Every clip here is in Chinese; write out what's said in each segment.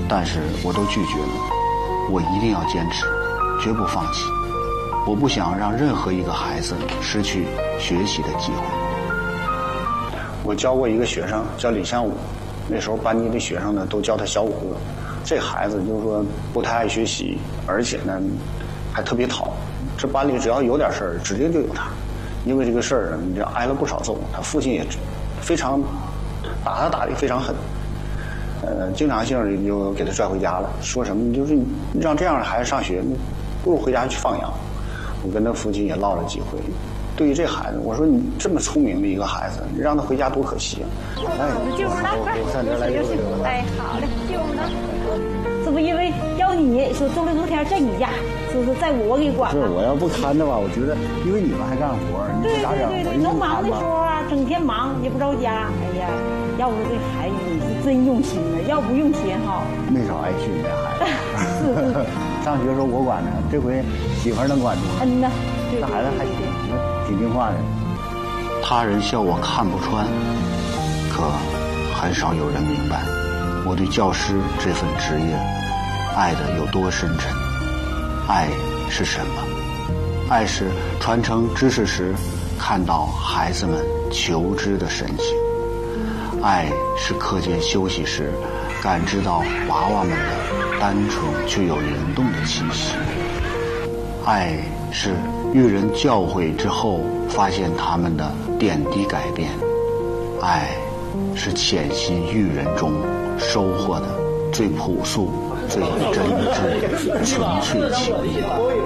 但是我都拒绝了。我一定要坚持，绝不放弃。我不想让任何一个孩子失去学习的机会。我教过一个学生叫李向武，那时候班级的学生呢都叫他小五哥。这孩子就是说不太爱学习，而且呢还特别淘。这班里只要有点事儿，指定就有他。因为这个事儿呢，就挨了不少揍。他父亲也非常打他打得非常狠，经常性的就给他拽回家了，说什么就是让这样的孩子上学，不如回家去放养。我跟他父亲也唠了几回。对于这孩子，我说你这么聪明的一个孩子，你让他回家多可惜啊！ 进屋了，快，哎，好嘞，进屋了。这不因为要你说周六周天在你家，是不是在我给管？ 是，我要不看的话，我觉得因为你们还干活， 对对对对，能忙的时候啊，整天忙也不着家。哎呀，要不这孩子你是真用心了，要不用心哈， 没少挨训这孩子。是，上学时候我管着，这回媳妇儿能管住了。 嗯呐， 这孩子还挺听话的。他人笑我看不穿，可很少有人明白我对教师这份职业爱的有多深沉。爱是什么？爱是传承知识时看到孩子们求知的神情。爱是课间休息时感知到娃娃们的单纯却又灵动的气息。爱是遇人教诲之后发现他们的点滴改变。爱是潜心育人中收获的最朴素最真挚纯粹情谊。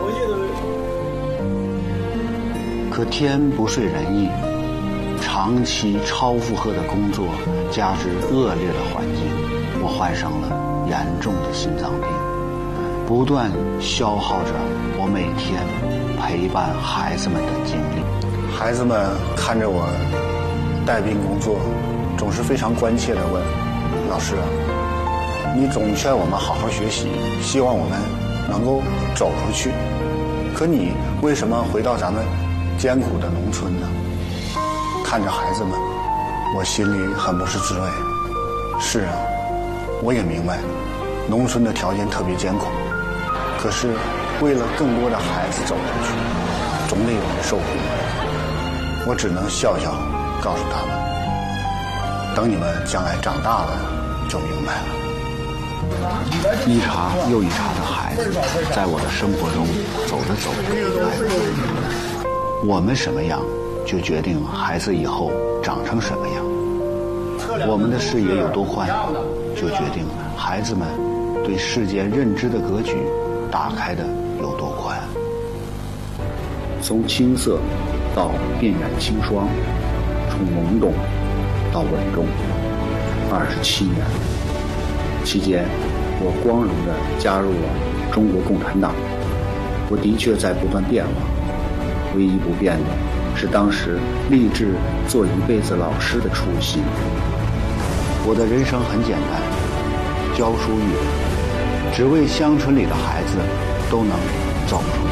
可天不遂人意，长期超负荷的工作加之恶劣的环境，我患上了严重的心脏病，不断消耗着我每天陪伴孩子们的精力。孩子们看着我带病工作，总是非常关切地问：老师啊，你总劝我们好好学习，希望我们能够走出去，可你为什么回到咱们艰苦的农村呢？看着孩子们，我心里很不是滋味。是啊，我也明白农村的条件特别艰苦，可是为了更多的孩子走出去，总得有人受苦。我只能笑笑告诉他们，等你们将来长大了就明白了。一茬又一茬的孩子在我的生活中走着走着，我们什么样就决定孩子以后长成什么样。我们的视野有多宽，就决定孩子们对世界认知的格局打开的有多宽。从青涩到遍染清霜，从懵懂到稳重，27年。期间我光荣地加入了中国共产党。我的确在不断变化，唯一不变的是当时立志做一辈子老师的初心。我的人生很简单，教书育人，只为乡村里的孩子都能走出